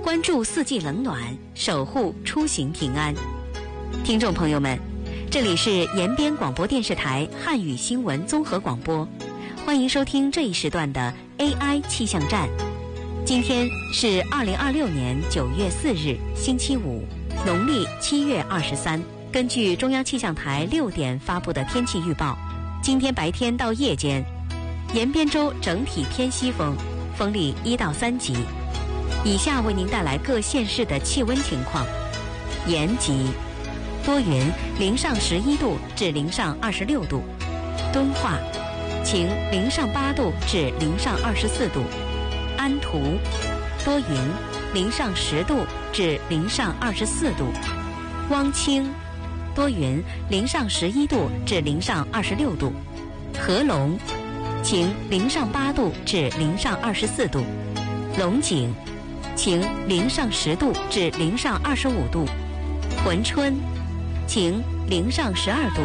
关注四季冷暖，守护出行平安。听众朋友们，这里是延边广播电视台汉语新闻综合广播，欢迎收听这一时段的 AI 气象站。今天是2026年9月4日，星期五，农历7月23。根据中央气象台6点发布的天气预报，今天白天到夜间，延边州整体偏西风，风力1到3级。以下为您带来各县市的气温情况：延吉多云，零上11度至零上26度；敦化晴，零上8度至零上24度；安图多云，零上10度至零上24度；汪清多云，零上11度至零上26度；合龙晴，零上8度至零上24度；龙井晴，零上10度至零上25度；珲春晴，零上12度